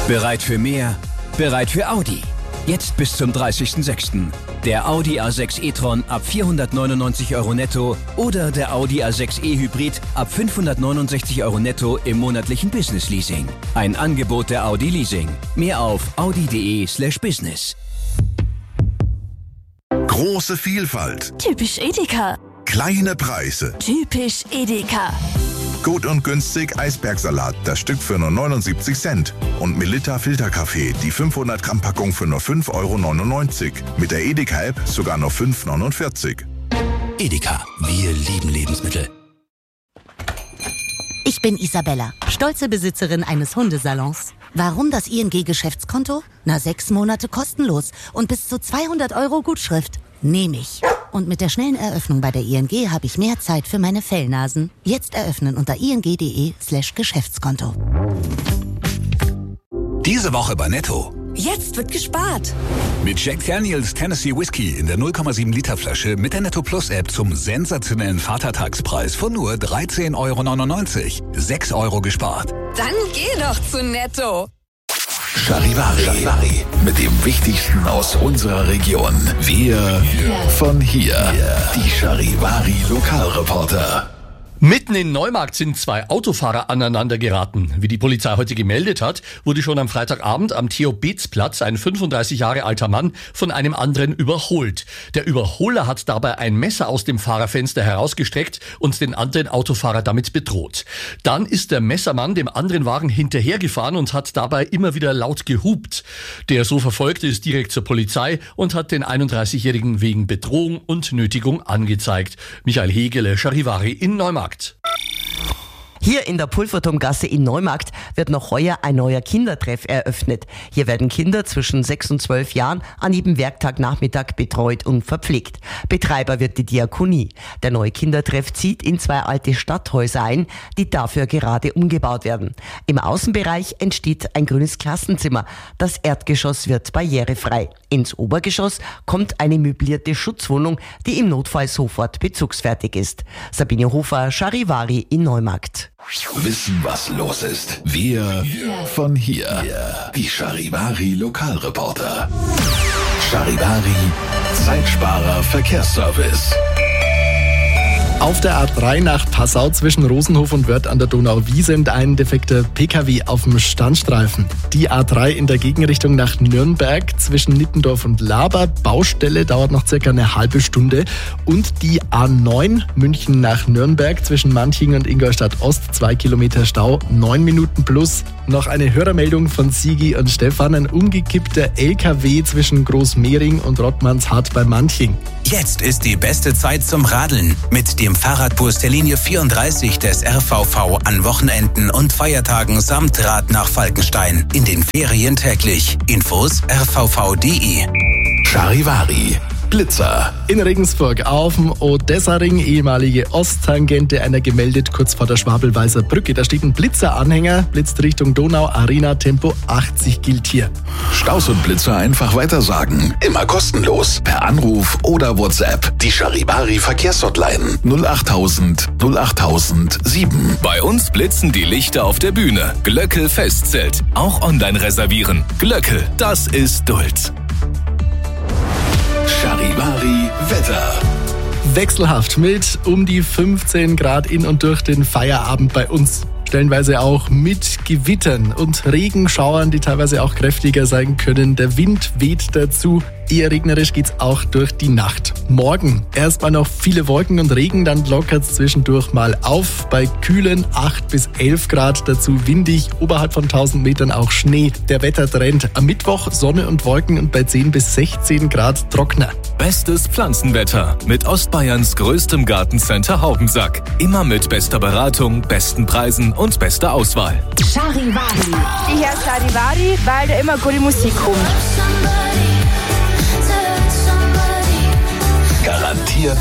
Bereit für mehr? Bereit für Audi. Jetzt bis zum 30.06. Der Audi A6 e-tron ab 499 € netto oder der Audi A6 e-Hybrid ab 569 € netto im monatlichen Business Leasing. Ein Angebot der Audi Leasing. Mehr auf audi.de/business. Große Vielfalt. Typisch Edeka. Kleine Preise. Typisch Edeka. Gut und günstig Eisbergsalat, das Stück für nur 79 Cent. Und Melitta Filterkaffee, die 500 Gramm Packung für nur 5,99 €. Mit der Edeka-App sogar nur 5,49 €. Edeka, wir lieben Lebensmittel. Ich bin Isabella, stolze Besitzerin eines Hundesalons. Warum das ING-Geschäftskonto? 6 Monate kostenlos und bis zu 200 € Gutschrift. Nehme ich. Und mit der schnellen Eröffnung bei der ING habe ich mehr Zeit für meine Fellnasen. Jetzt eröffnen unter ing.de/Geschäftskonto. Diese Woche bei Netto. Jetzt wird gespart. Mit Jack Daniels Tennessee Whiskey in der 0,7 Liter Flasche mit der Netto Plus App zum sensationellen Vatertagspreis von nur 13,99 €. 6 € gespart. Dann geh doch zu Netto. Charivari. Mit dem Wichtigsten aus unserer Region. Wir von hier. Die Charivari Lokalreporter. Mitten in Neumarkt sind 2 Autofahrer aneinander geraten. Wie die Polizei heute gemeldet hat, wurde schon am Freitagabend am Theo-Beetz-Platz ein 35 Jahre alter Mann von einem anderen überholt. Der Überholer hat dabei ein Messer aus dem Fahrerfenster herausgestreckt und den anderen Autofahrer damit bedroht. Dann ist der Messermann dem anderen Wagen hinterhergefahren und hat dabei immer wieder laut gehupt. Der so Verfolgte ist direkt zur Polizei und hat den 31-Jährigen wegen Bedrohung und Nötigung angezeigt. Michael Hegele, Charivari in Neumarkt. Hier in der Pulverturmgasse in Neumarkt wird noch heuer ein neuer Kindertreff eröffnet. Hier werden Kinder zwischen 6 und 12 Jahren an jedem Werktagnachmittag betreut und verpflegt. Betreiber wird die Diakonie. Der neue Kindertreff zieht in 2 alte Stadthäuser ein, die dafür gerade umgebaut werden. Im Außenbereich entsteht ein grünes Klassenzimmer. Das Erdgeschoss wird barrierefrei. Ins Obergeschoss kommt eine möblierte Schutzwohnung, die im Notfall sofort bezugsfertig ist. Sabine Hofer, Charivari in Neumarkt. Wissen, was los ist. Wir von hier. Die Charivari Lokalreporter. Charivari Zeitsparer Verkehrsservice. Auf der A3 nach Passau zwischen Rosenhof und Wörth an der Donauwiesent ein defekter PKW auf dem Standstreifen. Die A3 in der Gegenrichtung nach Nürnberg zwischen Nittendorf und Laber. Baustelle dauert noch circa eine halbe Stunde. Und die A9 München nach Nürnberg zwischen Manching und Ingolstadt Ost. 2 Kilometer Stau, 9 Minuten plus. Noch eine Hörermeldung von Sigi und Stefan. Ein umgekippter LKW zwischen Großmehring und Rottmannshardt bei Manching. Jetzt ist die beste Zeit zum Radeln. Mit dem Fahrradbus der Linie 34 des RVV an Wochenenden und Feiertagen samt Rad nach Falkenstein. In den Ferien täglich. Infos rvv.de. Charivari Blitzer. In Regensburg auf dem Odessa-Ring, ehemalige Osttangente, einer gemeldet kurz vor der Schwabelweißer Brücke. Da steht ein Blitzeranhänger, blitzt Richtung Donau, Arena, Tempo 80 gilt hier. Staus und Blitzer einfach weitersagen. Immer kostenlos. Per Anruf oder WhatsApp. Die Charivari Verkehrshotline 08000 08007. Bei uns blitzen die Lichter auf der Bühne. Glöckel Festzelt. Auch online reservieren. Glöckel, das ist Duld. Charivari Wetter. Wechselhaft mit um die 15 Grad in und durch den Feierabend bei uns. Stellenweise auch mit Gewittern und Regenschauern, die teilweise auch kräftiger sein können. Der Wind weht dazu. Eher regnerisch geht's auch durch die Nacht. Morgen erstmal noch viele Wolken und Regen, dann lockert's zwischendurch mal auf. Bei kühlen 8 bis 11 Grad, dazu windig, oberhalb von 1000 Metern auch Schnee. Der Wettertrend am Mittwoch Sonne und Wolken und bei 10 bis 16 Grad trockener. Bestes Pflanzenwetter mit Ostbayerns größtem Gartencenter Haubensack. Immer mit bester Beratung, besten Preisen und bester Auswahl. Charivari. Ich heiße Charivari, weil da immer gute Musik kommt. Garantiert